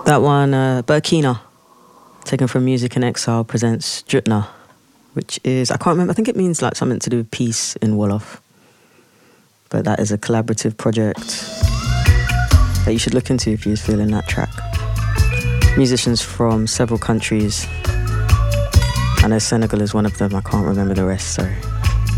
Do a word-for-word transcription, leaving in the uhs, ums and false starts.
That one, uh, Burkina, taken from Music in Exile, presents Jutna, which is, I can't remember, I think it means like something to do with peace in Wolof. But that is a collaborative project that you should look into if you're feeling that track. Musicians from several countries. I know Senegal is one of them, I can't remember the rest, sorry.